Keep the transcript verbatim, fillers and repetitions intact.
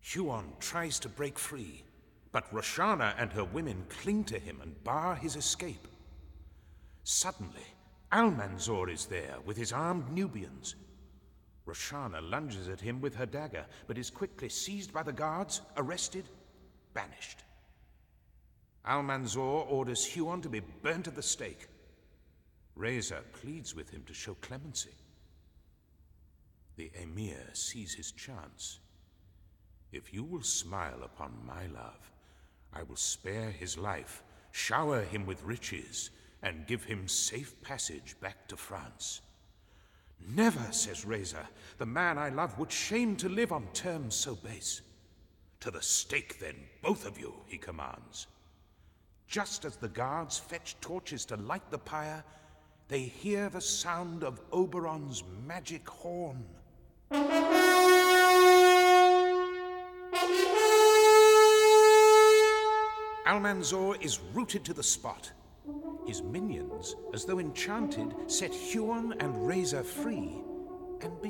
Huon tries to break free, but Roshana and her women cling to him and bar his escape. Suddenly, Almanzor is there with his armed Nubians. Roshana lunges at him with her dagger, but is quickly seized by the guards, arrested, banished. Almanzor orders Huon to be burnt at the stake. Reza pleads with him to show clemency. The Emir sees his chance. If you will smile upon my love, I will spare his life, shower him with riches, and give him safe passage back to France. Never, says Reza, the man I love would shame to live on terms so base. To the stake, then, both of you, he commands. Just as the guards fetch torches to light the pyre, they hear the sound of Oberon's magic horn. Almanzor is rooted to the spot. His minions, as though enchanted, set Huon and Reza free and